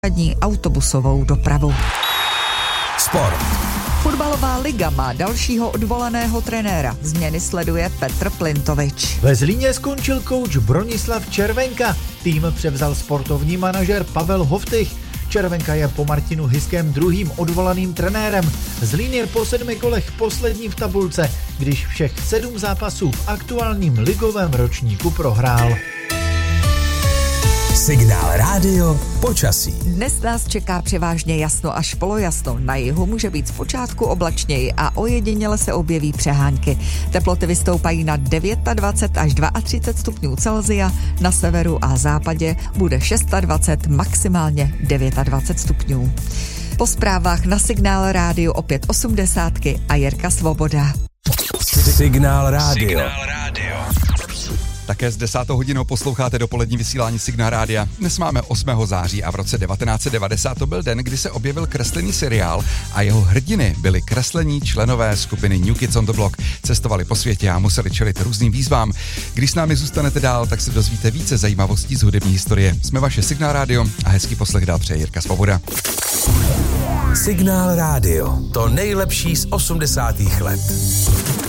autobusovou dopravu. Sport. Fotbalová liga má dalšího odvolaného trenéra. Změny sleduje Petr Plintovič. Ve Zlíně skončil kouč Bronislav Červenka. Tým převzal sportovní manažer Pavel Hoftych. Červenka je po Martinu Hyském druhým odvolaným trenérem. Zlín je po 7 kolech poslední v tabulce, když všech 7 zápasů v aktuálním ligovém ročníku prohrál. Signál rádio počasí. Dnes nás čeká převážně jasno až polojasno. Na jihu může být zpočátku oblačněji a ojediněle se objeví přehánky. Teploty vystoupají na 29 až 32 stupňů Celsia, na severu a západě bude 26, maximálně 29 stupňů. Po zprávách na Signál rádio opět 80 a Jirka Svoboda. Signál rádio. Také s 10. hodinou posloucháte dopolední vysílání Signál rádia. Dnes máme 8. září a v roce 1990 to byl den, kdy se objevil kreslený seriál a jeho hrdiny byli kreslení členové skupiny New Kids on the Block. Cestovali po světě a museli čelit různým výzvám. Když s námi zůstanete dál, tak se dozvíte více zajímavostí z hudební historie. Jsme vaše Signál rádio a hezký poslech dál přeje Jirka Svoboda. Signál rádio. To nejlepší z 80. let.